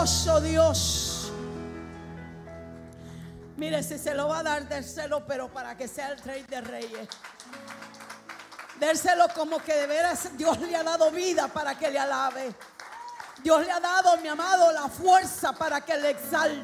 poderoso Dios. Mire, si se lo va a dar, dérselo, pero para que sea el Rey de Reyes. Dérselo como que de veras Dios le ha dado vida para que le alabe. Dios le ha dado, mi amado, la fuerza para que le exalte.